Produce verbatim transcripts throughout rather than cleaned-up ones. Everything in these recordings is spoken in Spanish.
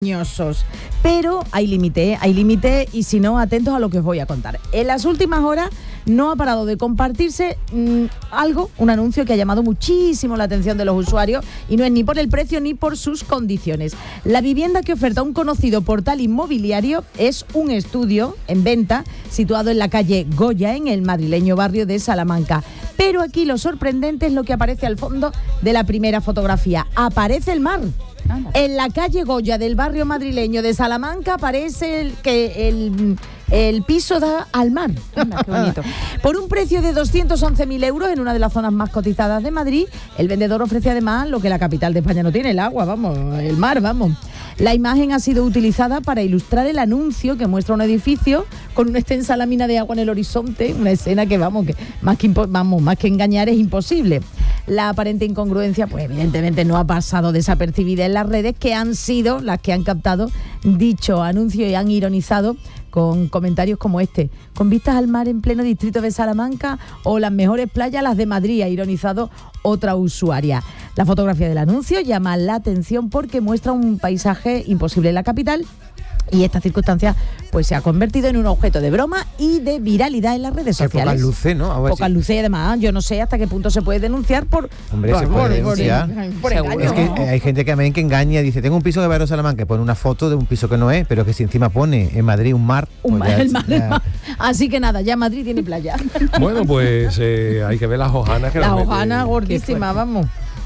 Pero hay límite, ¿eh? hay límite y si no, atentos a lo que os voy a contar. En las últimas horas no ha parado de compartirse mmm, algo, un anuncio que ha llamado muchísimo la atención de los usuarios y no es ni por el precio ni por sus condiciones. La vivienda que oferta un conocido portal inmobiliario es un estudio en venta situado en la calle Goya, en el madrileño barrio de Salamanca. Pero aquí lo sorprendente es lo que aparece al fondo de la primera fotografía. Aparece el mar. En la calle Goya del barrio madrileño de Salamanca aparece el, que el, el piso da al mar. Anda, qué bonito. Por un precio de doscientos once mil euros en una de las zonas más cotizadas de Madrid, el vendedor ofrece además lo que la capital de España no tiene, el agua, vamos, el mar, vamos. La imagen ha sido utilizada para ilustrar el anuncio que muestra un edificio con una extensa lámina de agua en el horizonte, una escena que, vamos, que más que, impo- vamos, más que engañar es imposible. La aparente incongruencia, pues evidentemente no ha pasado desapercibida en las redes, que han sido las que han captado dicho anuncio y han ironizado con comentarios como este: con vistas al mar en pleno distrito de Salamanca o las mejores playas, las de Madrid, ha ironizado otra usuaria. La fotografía del anuncio llama la atención porque muestra un paisaje imposible en la capital y esta circunstancia pues se ha convertido en un objeto de broma y de viralidad en las redes Qué sociales. pocas luces, ¿no? A ver Pocas si... luces y además yo no sé hasta qué punto se puede denunciar por... Hombre, por, se puede por, denunciar. por, por engaño. Es que eh, hay gente que, que engaña y dice, tengo un piso de barrio Salamanca, pone una foto de un piso que no es, pero que si encima pone en Madrid un mar... Un pues mar, ya, el mar, ya... el mar. Así que nada, ya Madrid tiene playa. Bueno, pues eh, hay que ver las hojanas que La las hojana mete. gordísima, vamos.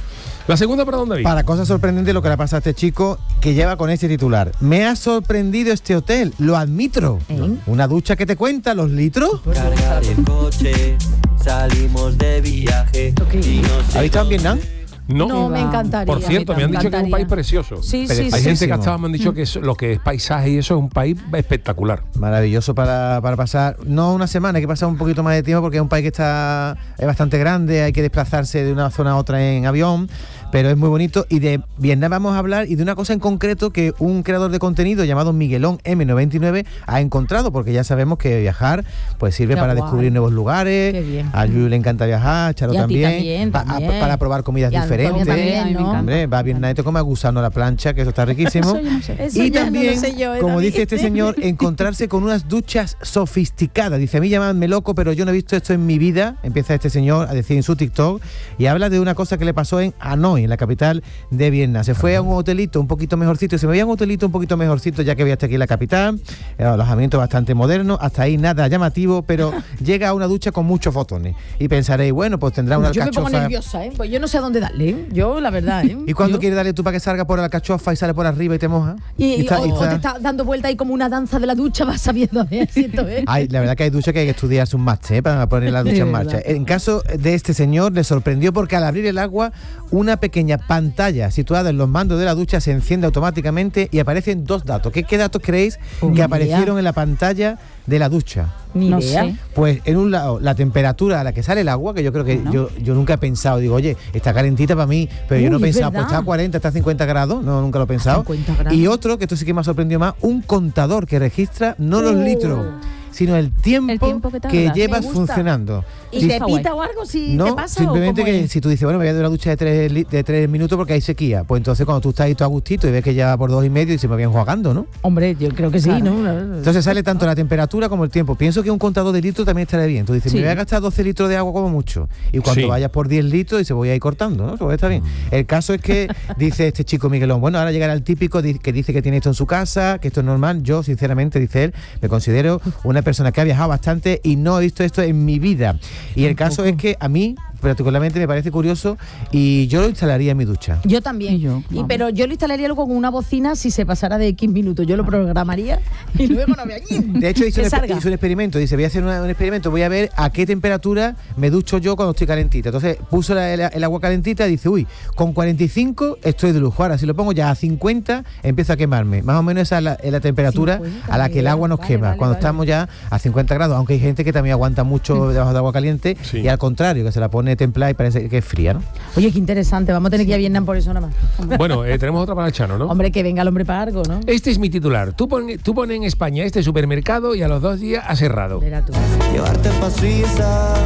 La segunda, ¿para dónde vi? Para cosas sorprendentes lo que le pasa a este chico que lleva con este titular. Me ha sorprendido este hotel, lo admito. ¿Eh? Una ducha que te cuenta los litros. Cargar el coche, salimos de viaje y no sé ¿Has visto en Vietnam? No, No, me encantaría. Por cierto, me han dicho que es un país precioso. Sí, Pero sí, Hay sí. gente que sí. hasta me han dicho que es, lo que es paisaje y eso es un país espectacular. Maravilloso para, para pasar, no una semana, hay que pasar un poquito más de tiempo porque es un país que está es bastante grande, hay que desplazarse de una zona a otra en avión, pero es muy bonito. Y de Vietnam vamos a hablar y de una cosa en concreto que un creador de contenido llamado Miguelón eme noventa y nueve ha encontrado, porque ya sabemos que viajar pues sirve Qué para guay. descubrir nuevos lugares. Qué bien. A Yuyu le encanta viajar, a Charo Y a ti también, también, pa- a- también. para probar comidas Y a Antonio diferentes. también, ¿no? Hombre, va a Vietnam y te come a gusano a la plancha, que eso está riquísimo. Eso Y ya no también, lo sé yo, ¿eh, como David? dice este señor, encontrarse con unas duchas sofisticadas. Dice, a mí llamadme loco, pero yo no he visto esto en mi vida. Empieza este señor a decir en su TikTok y habla de una cosa que le pasó en Hanoi, en la capital de Vietnam. Se fue a un hotelito un poquito mejorcito. Se me veía un hotelito un poquito mejorcito ya que había hasta aquí en la capital. El alojamiento bastante moderno. Hasta ahí nada llamativo, pero llega a una ducha con muchos fotones. Y pensaréis, bueno, pues tendrá una Yo me pongo alcachofa. nerviosa, ¿eh? Pues yo no sé a dónde darle, ¿eh? Yo, la verdad, ¿eh? ¿Y cuándo Yo- quieres darle tú para que salga por la alcachofa y sale por arriba y te moja? Y, y- está- o, y o está- te está dando vuelta ahí como una danza de la ducha, vas sabiendo, ¿eh? Siento, ¿eh? Ay, la verdad que hay duchas que hay que estudiarse un máster, ¿eh? Para poner la ducha De en verdad. marcha. En caso de este señor, le sorprendió porque al abrir el agua, una pequeña pantalla situada en los mandos de la ducha se enciende automáticamente y aparecen dos datos. ¿Qué, qué datos creéis Ni que idea. aparecieron en la pantalla de la ducha? Ni No idea. sé. Pues en un lado, la temperatura a la que sale el agua, que yo creo que Bueno. yo, yo nunca he pensado, digo, oye, está calentita para mí, pero yo no he Uy, es pensado, pues verdad. está a cuarenta, está a cincuenta grados, no, nunca lo he pensado. cincuenta grados. Y otro, que esto sí que me ha sorprendido más, un contador que registra no los Oh. litros, sino el tiempo, El tiempo que que, tarda. llevas Me gusta. funcionando. ¿Y Si- te está guay. pita o algo si te no, pasa? simplemente o cómo que es? si tú dices, bueno, me voy a dar una ducha de tres, li- de tres minutos porque hay sequía, pues entonces cuando tú estás ahí todo a gustito y ves que ya va por dos y medio y se me vienen jugando, ¿no? Hombre, yo creo que sí, Claro. ¿no? Entonces sale tanto la temperatura como el tiempo. Pienso que un contador de litros también estaría bien. Tú dices, Sí. me voy a gastar doce litros de agua como mucho. Y cuando Sí. vayas por diez litros y se voy a ir cortando, ¿no? Pues está bien. El caso es que dice este chico Miguelón, bueno, ahora llegará el típico di- que dice que tiene esto en su casa, que esto es normal. Yo, sinceramente, dice él, me considero una persona que ha viajado bastante y no he visto esto en mi vida. Y el caso es que a mí, particularmente, me parece curioso y yo lo instalaría en mi ducha. Yo también. Y yo, Y, vamos. pero yo lo instalaría luego con una bocina si se pasara de X minutos. Yo lo programaría y luego no me allí. De hecho, hizo Que un, exper- salga. hizo un experimento. Dice, voy a hacer una- un experimento, voy a ver a qué temperatura me ducho yo cuando estoy calentita. Entonces puso la- el, el agua calentita y dice, uy, con cuarenta y cinco estoy de lujo. Ahora, si lo pongo ya a cincuenta, empiezo a quemarme. Más o menos esa es la, es la temperatura cincuenta, a la que el agua nos vale, quema. vale, cuando vale. estamos ya a cincuenta grados, aunque hay gente que también aguanta mucho debajo de agua caliente Sí. y al contrario, que se la pone templada y parece que es fría, ¿no? Oye, qué interesante. Vamos a tener que ir a Vietnam por eso nada más. Bueno, eh, tenemos otra para el Chano, ¿no? Hombre, que venga el hombre para algo, ¿no? Este es mi titular. Tú pones tú pone en España este supermercado y a los dos días ha cerrado. Verá tú. llevarte pa' Suiza y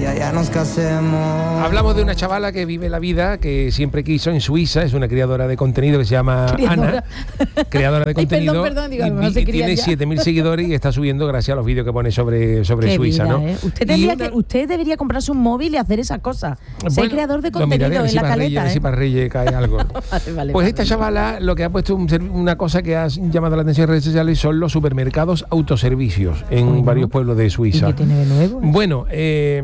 ella, ya nos casemos. Hablamos de una chavala que vive la vida que siempre quiso en Suiza, es una creadora de contenido que se llama Criadora. Ana, creadora de Ay, contenido, perdón, perdón, digo, y, no se y cría tiene ya. siete mil seguidores y está subiendo gracias a los vídeos que pone sobre, sobre Qué Suiza, vida, ¿no? ¿eh? Usted, Y debería una- que- usted debería comprarse un móvil y hacer esas cosas. Ser Bueno, creador de lo contenido miraré, a ver en si la para Reyes, caleta. a ver si ¿eh? para Reyes cae algo. Vale, vale, Pues vale. esta chavala lo que ha puesto un ser- una cosa que ha llamado la atención en redes sociales son los supermercados autoservicios en Bueno. varios pueblos de ¿Y Suiza. qué tiene de nuevo? Bueno, eh,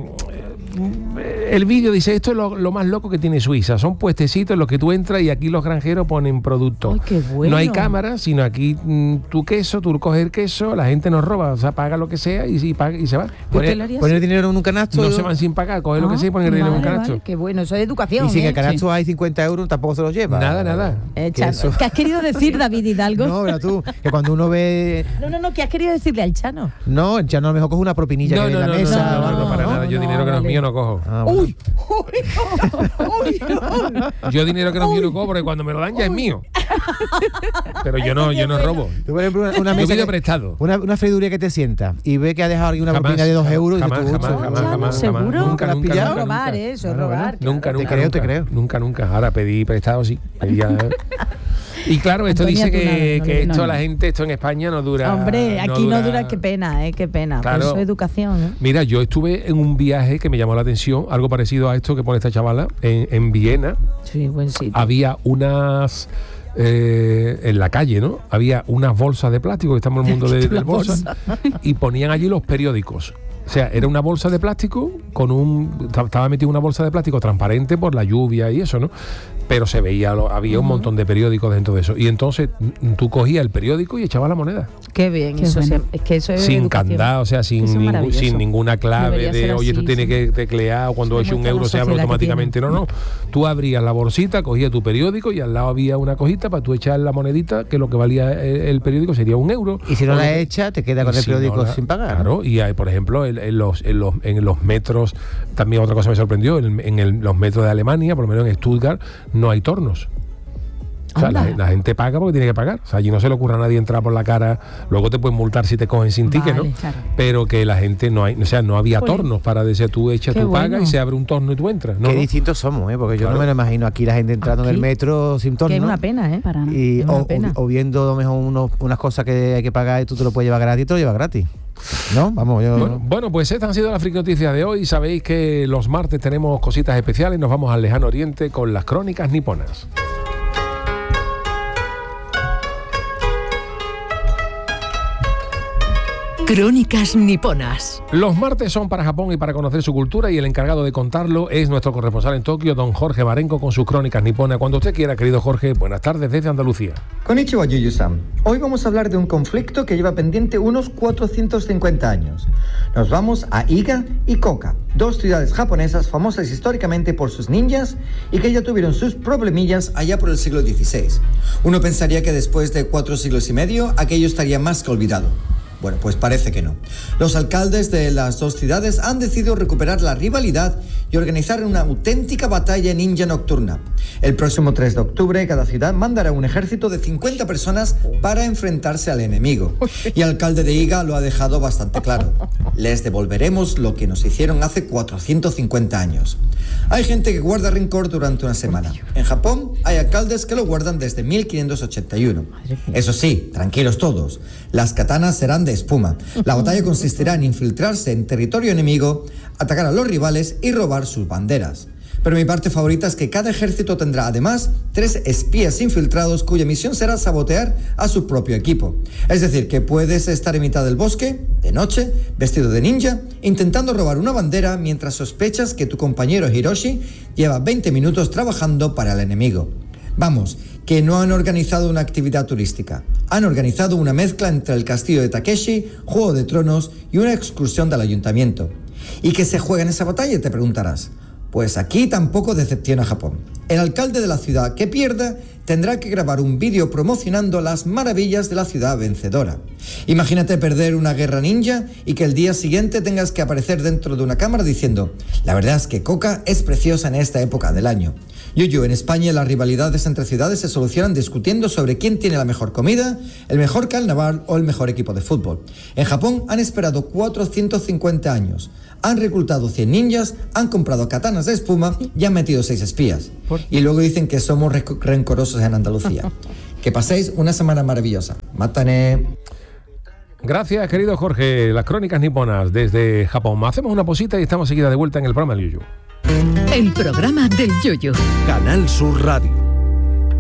el vídeo dice, esto es lo, lo más loco que tiene Suiza. Son puestecitos en los que tú entras y aquí los granjeros ponen productos. Ay, qué bueno. No hay cámaras, sino aquí mm, tu queso, tú coges el queso, la gente no roba, o sea, paga lo que sea y, y, paga, y se va. ¿Usted Poner, lo haría poner así? dinero en un canasto. No y- se van sin pagar, cogen lo que Ah, sea y ponen el dinero en un vale, canasto. vale, qué bueno, eso es educación. Y si en ¿eh? el canasto hay cincuenta euros, tampoco se los lleva. Nada, nada. Eh, Que Chano, eso- ¿qué has querido decir, David Hidalgo? No, pero tú, que cuando uno ve. no, no, no, ¿qué has querido decirle al Chano? No, ya no, a lo mejor coge una propinilla No, que hay no, en no, la no, mesa. no, no, no, para no, nada. Yo no, dinero que no es vale. mío no cojo. Ah, bueno. ¡Uy! ¡Uy! ¡Uy! Yo dinero que no es mío no cojo porque cuando me lo dan ya es mío. Pero yo no, yo no robo. Tú, por ejemplo, una, una Yo mesa. pido que- prestado. Una, una freiduría que te sienta y ve que ha dejado aquí una Jamás, propina de dos euros jamás, y dices tú, jamás, "Uy, jamás, uy, jamás, ¿Seguro? jamás. Nunca, ¿Lo has nunca, pillado? Eso es nunca, robar, nunca. ¿eh? Eso es Bueno, bueno. robar. Nunca, claro. nunca. Te creo, nunca, te creo. Nunca, nunca. Ahora pedí prestado, sí. Pedía, y claro, esto Antonia, dice tú nada, que, no que le- esto no, la no. gente, esto en España no dura. Hombre, aquí no dura, qué pena, ¿eh? Qué pena. Claro. Por eso es educación, ¿eh? Mira, yo estuve en un viaje que me llamó la atención, algo parecido a esto que pone esta chavala, en, en Viena. Sí, buen sitio. Había unas... eh, en la calle, ¿no? Había unas bolsas de plástico, que estamos en el mundo de, La del bolsa, y ponían allí los periódicos. O sea, era una bolsa de plástico con un... Estaba metido una bolsa de plástico transparente por la lluvia y eso, ¿no? Pero se veía, lo- había un montón de periódicos dentro de eso. Y entonces mm, tú cogías el periódico y echabas la moneda. Qué bien, Qué eso bueno. sí, es que eso es Sin educación. candado, o sea, sin, Eso es ningún- maravilloso. sin ninguna clave Debería de, ser oye, tú así, tienes sí. que teclear o cuando Eso eches un demuestra euro la se abre sociedad que automáticamente. No, no. Tú abrías la bolsita, cogías tu periódico y al lado había una cosita para tú echar la monedita, que lo que valía el, el periódico sería un euro. Y si no O la lo que- echa, te queda y con el si no periódico la- sin pagar. Claro, y hay, por ejemplo, en, en los, en, los, en los metros, también otra cosa me sorprendió, en, en el- los metros de Alemania, por lo menos en Stuttgart, no hay tornos. O sea, la, Anda. la gente paga porque tiene que pagar. O sea, allí no se le ocurre a nadie entrar por la cara. Luego te pueden multar si te cogen sin ticket, ¿no? Vale, claro. Pero que la gente no hay, o sea, no había Jolín. tornos para decir tú echas, Qué tú pagas bueno. y se abre un torno y tú entras. No, Qué no. distintos somos, ¿eh? Porque yo Claro. no me lo imagino aquí la gente entrando en el Aquí. metro sin Que torno. es una pena, ¿eh? Para nada. Y, Es una o, pena. o- o viendo a lo mejor unos- unas cosas que hay que pagar y tú te lo puedes llevar gratis, te lo llevas gratis. ¿No? Vamos, yo. Bueno, bueno, pues estas han sido las friki noticias de hoy. Sabéis que los martes tenemos cositas especiales. Nos vamos al lejano oriente con las crónicas niponas. Crónicas niponas. Los martes son para Japón y para conocer su cultura y el encargado de contarlo es nuestro corresponsal en Tokio, don Jorge Marenco, con sus crónicas niponas. Cuando usted quiera, querido Jorge, buenas tardes desde Andalucía. Konnichiwa, Yuyu-san. Hoy vamos a hablar de un conflicto que lleva pendiente unos cuatrocientos cincuenta años. Nos vamos a Iga y Koka, dos ciudades japonesas famosas históricamente por sus ninjas y que ya tuvieron sus problemillas allá por el siglo dieciséis. Uno pensaría que después de cuatro siglos y medio aquello estaría más que olvidado. Bueno, pues parece que no. Los alcaldes de las dos ciudades han decidido recuperar la rivalidad y organizar una auténtica batalla ninja nocturna. El próximo tres de octubre, cada ciudad mandará un ejército de cincuenta personas para enfrentarse al enemigo. Y el alcalde de Iga lo ha dejado bastante claro. Les devolveremos lo que nos hicieron hace cuatrocientos cincuenta años. Hay gente que guarda rencor durante una semana. En Japón hay alcaldes que lo guardan desde mil quinientos ochenta y uno. Eso sí, tranquilos todos. Las katanas serán de espuma. La batalla consistirá en infiltrarse en territorio enemigo, atacar a los rivales y robar sus banderas. Pero mi parte favorita es que cada ejército tendrá además tres espías infiltrados cuya misión será sabotear a su propio equipo. Es decir, que puedes estar en mitad del bosque, de noche, vestido de ninja, intentando robar una bandera mientras sospechas que tu compañero Hiroshi lleva veinte minutos trabajando para el enemigo. Vamos, que no han organizado una actividad turística. Han organizado una mezcla entre el castillo de Takeshi, Juego de Tronos y una excursión del ayuntamiento. ¿Y qué se juega en esa batalla?, te preguntarás. Pues aquí tampoco decepciona Japón. El alcalde de la ciudad que pierda tendrá que grabar un vídeo promocionando las maravillas de la ciudad vencedora. Imagínate perder una guerra ninja y que el día siguiente tengas que aparecer dentro de una cámara diciendo: la verdad es que Koka es preciosa en esta época del año. Yuyu, en España las rivalidades entre ciudades se solucionan discutiendo sobre quién tiene la mejor comida, el mejor carnaval o el mejor equipo de fútbol. En Japón han esperado cuatrocientos cincuenta años, han reclutado cien ninjas, han comprado katanas de espuma y han metido seis espías. Y luego dicen que somos rencorosos en Andalucía. Que paséis una semana maravillosa. Mátane. Gracias, querido Jorge. Las crónicas niponas desde Japón. Hacemos una posita y estamos seguida de vuelta en el programa del Yuyu. El programa del Yuyu. Canal Sur Radio.